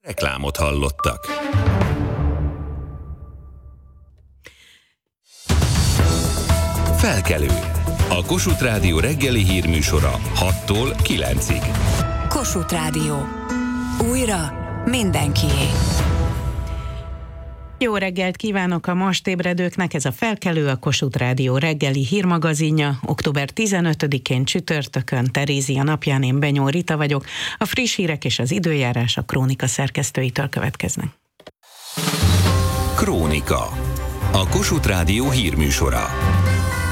Reklámot hallottak. Felkelő. A Kossuth Rádió reggeli hírműsora 6-tól 9-ig. Kossuth Rádió. Újra mindenkié. Jó reggelt kívánok a most ébredőknek, ez a Felkelő, a Kossuth Rádió reggeli hírmagazinja. Október 15-én csütörtökön, Terézia napján, én Benyó Rita vagyok. A friss hírek és az időjárás a Krónika szerkesztőitől következnek. Krónika. A Kossuth Rádió hírműsora.